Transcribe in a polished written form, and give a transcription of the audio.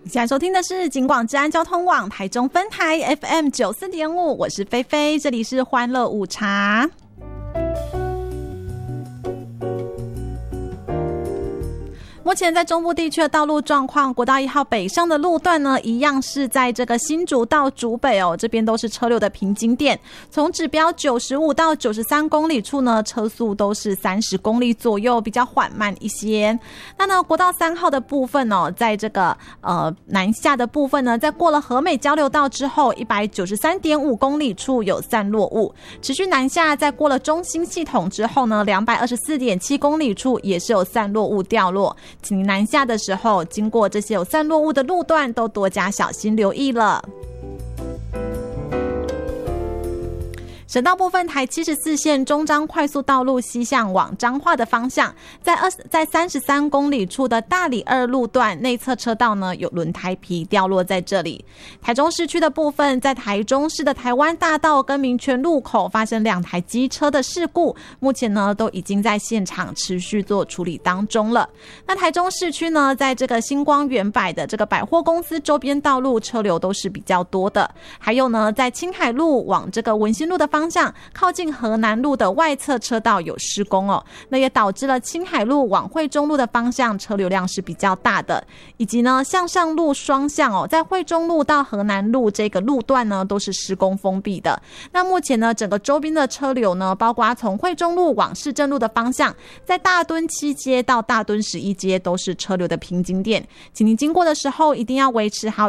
现在收听的是警广治安交通网台中分台 FM94.5， 我是菲菲，这里是欢乐午茶。目前在中部地区的道路状况，国道1号北上的路段呢，一样是在这个新竹到竹北这边都是车流的瓶颈点。从指标95到93公里处呢，车速都是30公里左右，比较缓慢一些。那呢，国道3号的部分在这个南下的部分呢，在过了和美交流道之后 193.5 公里处有散落雾，持续南下，在过了中兴系统之后呢 224.7 公里处也是有散落雾掉落。请您南下的时候，经过这些有散落雾的路段，都多加小心留意了。省道部分，台74线中彰快速道路西向往彰化的方向，在33公里处的大里2路段内侧车道呢，有轮胎皮掉落在这里。台中市区的部分，在台中市的台湾大道跟民权路口发生2台机车的事故，目前呢都已经在现场持续做处理当中了。那台中市区呢，在这个星光远百的这个百货公司周边道路车流都是比较多的，还有呢，在青海路往这个文心路的方向，靠近河南路的外侧车道有施工那也导致了青海路往惠中路的方向车流量是比较大的，以及呢向上路双向在惠中路到河南路这个路段呢都是施工封闭的。那目前呢，整个周边的车流呢，包括从惠中路往市政路的方向，在大墩7街到大墩11街都是车流的瓶颈点，请您经过的时候一定要维持好